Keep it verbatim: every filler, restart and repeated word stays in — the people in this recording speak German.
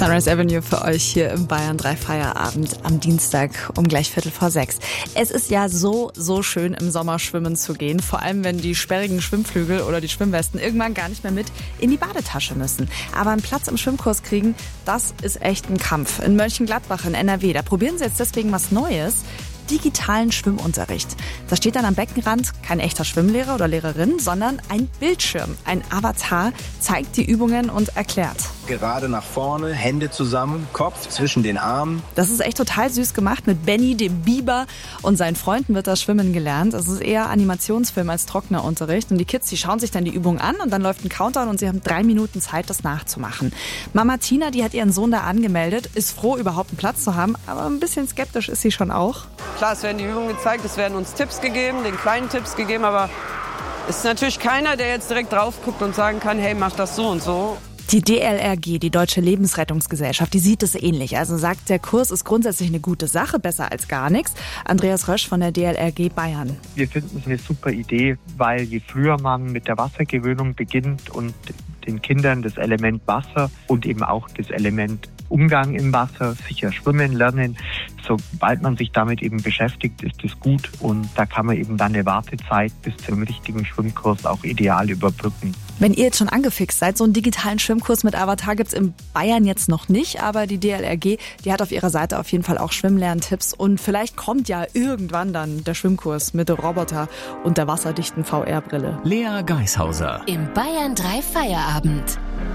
Sunrise Avenue für euch hier im Bayern drei Feierabend am Dienstag um gleich Viertel vor sechs. Es ist ja so, so schön im Sommer schwimmen zu gehen, vor allem wenn die sperrigen Schwimmflügel oder die Schwimmwesten irgendwann gar nicht mehr mit in die Badetasche müssen. Aber einen Platz im Schwimmkurs kriegen, das ist echt ein Kampf. In Mönchengladbach in N R W, da probieren sie jetzt deswegen was Neues. Digitalen Schwimmunterricht. Da steht dann am Beckenrand kein echter Schwimmlehrer oder Lehrerin, sondern ein Bildschirm. Ein Avatar zeigt die Übungen und erklärt. Gerade nach vorne, Hände zusammen, Kopf zwischen den Armen. Das ist echt total süß gemacht. Mit Benny, dem Biber und seinen Freunden wird das Schwimmen gelernt. Es ist eher Animationsfilm als trockener Unterricht. Und die Kids, die schauen sich dann die Übung an und dann läuft ein Countdown und sie haben drei Minuten Zeit, das nachzumachen. Mama Tina, die hat ihren Sohn da angemeldet, ist froh, überhaupt einen Platz zu haben, aber ein bisschen skeptisch ist sie schon auch. Klar, es werden die Übungen gezeigt, es werden uns Tipps gegeben, den kleinen Tipps gegeben, aber es ist natürlich keiner, der jetzt direkt drauf guckt und sagen kann, hey, mach das so und so. Die D L R G, die Deutsche Lebensrettungsgesellschaft, die sieht es ähnlich. Also sagt, der Kurs ist grundsätzlich eine gute Sache, besser als gar nichts. Andreas Rösch von der D L R G Bayern. Wir finden es eine super Idee, weil je früher man mit der Wassergewöhnung beginnt und den Kindern das Element Wasser und eben auch das Element Umgang im Wasser, sicher schwimmen lernen. Sobald man sich damit eben beschäftigt, ist es gut und da kann man eben dann eine Wartezeit bis zum richtigen Schwimmkurs auch ideal überbrücken. Wenn ihr jetzt schon angefixt seid, so einen digitalen Schwimmkurs mit Avatar gibt's in Bayern jetzt noch nicht, aber die D L R G, die hat auf ihrer Seite auf jeden Fall auch Schwimmlerntipps und vielleicht kommt ja irgendwann dann der Schwimmkurs mit Roboter und der wasserdichten V R-Brille. Lea Geishauser im Bayern drei Feierabend.